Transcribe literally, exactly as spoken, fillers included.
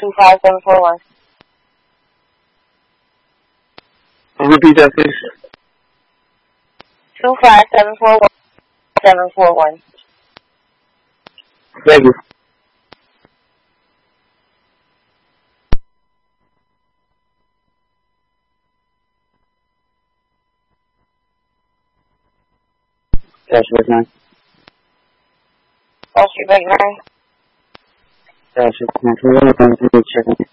two five seven four one. Repeat that, please. Two five seven four one seven four one. Thank you. Cash back nine. Wall Street Bank nine. Cash back nine. Can you run it down to the checking?